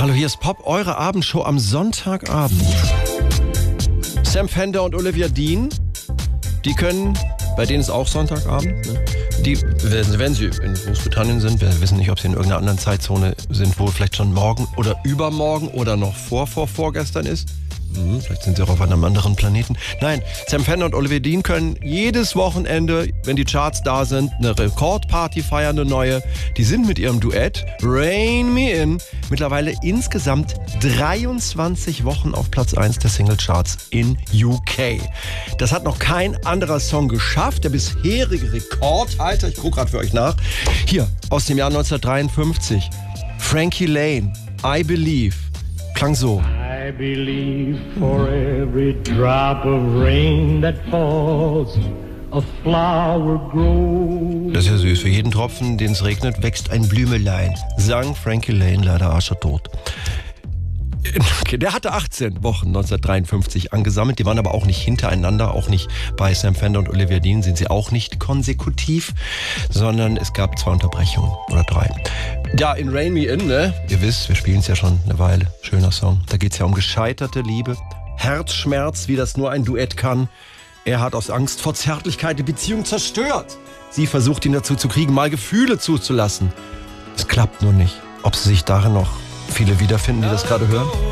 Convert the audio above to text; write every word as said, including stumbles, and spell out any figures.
Hallo, hier ist Pop, eure Abendshow am Sonntagabend. Sam Fender und Olivia Dean, die können, bei denen ist auch Sonntagabend, ne? Die, wenn, wenn sie in Großbritannien sind, wir wissen nicht, ob sie in irgendeiner anderen Zeitzone sind, wo vielleicht schon morgen oder übermorgen oder noch vor, vor, vorgestern ist. Hm, vielleicht sind sie auch auf einem anderen Planeten. Nein, Sam Fender und Olivia Dean können jedes Wochenende, wenn die Charts da sind, eine Rekordparty feiern, eine neue. Die sind mit ihrem Duett Rain Me In mittlerweile insgesamt dreiundzwanzig Wochen auf Platz eins der Singlecharts in U K. Das hat noch kein anderer Song geschafft. Der bisherige Rekordhalter, ich gucke gerade für euch nach, hier aus dem Jahr neunzehnhundertdreiundfünfzig. Frankie Lane, I Believe, klang so. I believe for every drop of rain that falls, a flower grows. Das ist ja süß. Für jeden Tropfen, den es regnet, wächst ein Blümelein. Sang Frankie Lane, leider arschertot. Okay, der hatte achtzehn Wochen neunzehnhundertdreiundfünfzig angesammelt. Die waren aber auch nicht hintereinander, auch nicht bei Sam Fender und Olivia Dean sind sie auch nicht konsekutiv, sondern es gab zwei Unterbrechungen oder drei. Ja, in Rain Me In, ne? Ihr wisst, wir spielen es ja schon eine Weile. Schöner Song. Da geht es ja um gescheiterte Liebe, Herzschmerz, wie das nur ein Duett kann. Er hat aus Angst vor Zärtlichkeit die Beziehung zerstört. Sie versucht ihn dazu zu kriegen, mal Gefühle zuzulassen. Es klappt nur nicht. Ob sie sich darin noch viele wiederfinden, die das gerade hören?